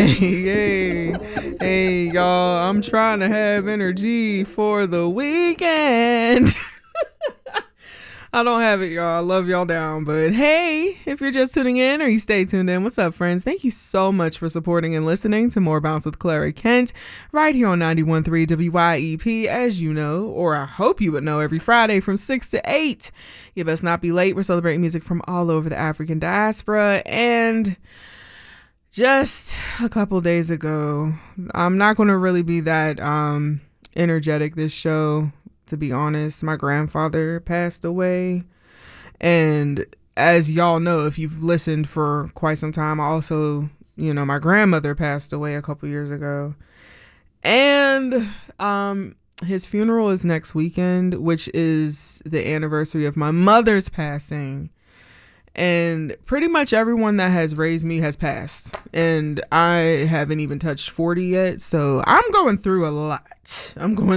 Hey, y'all. I'm trying to have energy for the weekend. I don't have it, y'all. I love y'all down. But hey, if you're just tuning in or you stay tuned in, what's up, friends? Thank you so much for supporting and listening to More Bounce with Clara Kent right here on 91.3 WYEP, as you know, or I hope you would know, every Friday from 6 to 8. You best not be late. We're celebrating music from all over the African diaspora. And just a couple days ago, I'm not going to really be that energetic this show. To be honest, my grandfather passed away. And as y'all know, if you've listened for quite some time, also, my grandmother passed away a couple years ago. And his funeral is next weekend, which is the anniversary of my mother's passing. And pretty much everyone that has raised me has passed. And I haven't even touched 40 yet. So I'm going through a lot.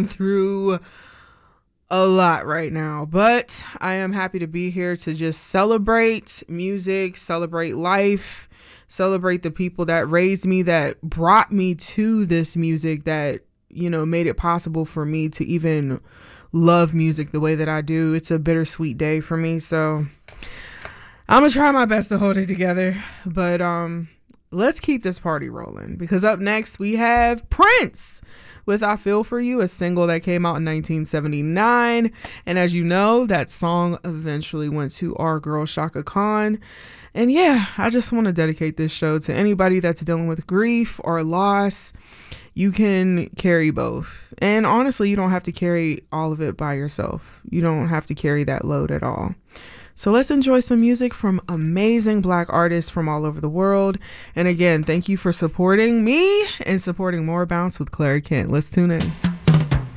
A lot right now, but I am happy to be here to just celebrate music, celebrate life, celebrate the people that raised me, that brought me to this music, that, made it possible for me to even love music the way that I do. It's a bittersweet day for me, so I'm gonna try my best to hold it together, but let's keep this party rolling, because up next we have Prince with I Feel For You, a single that came out in 1979. And as you know, that song eventually went to our girl Chaka Khan. And yeah, I just want to dedicate this show to anybody that's dealing with grief or loss. You can carry both. And honestly, you don't have to carry all of it by yourself. You don't have to carry that load at all. So let's enjoy some music from amazing Black artists from all over the world. And again, thank you for supporting me and supporting More Bounce with Clara Kent. Let's tune in.